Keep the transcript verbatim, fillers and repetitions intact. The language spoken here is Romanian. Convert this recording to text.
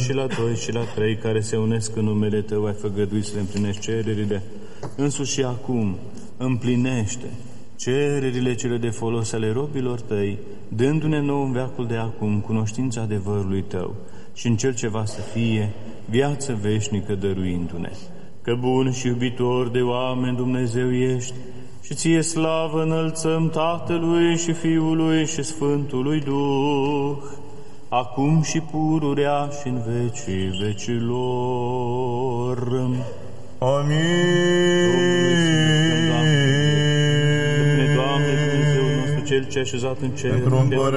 și la doi și la trei care se unesc în numele Tău, ai făgăduit să le împlinești cererile, însuși și acum împlinește cererile cele de folos ale robilor Tăi, dându-ne nou în veacul de acum cunoștința adevărului Tău și în cel ce va să fie viață veșnică dăruindu-ne. Că bun și iubitor de oameni Dumnezeu ești și Ție slavă înălțăm Tatălui și Fiului și Sfântului Duh, acum și pururea și în vecii vecilor. Amin. Domnului, Doamne, Doamne, Dumnezeu nostru, Cel ce a așezat în cer,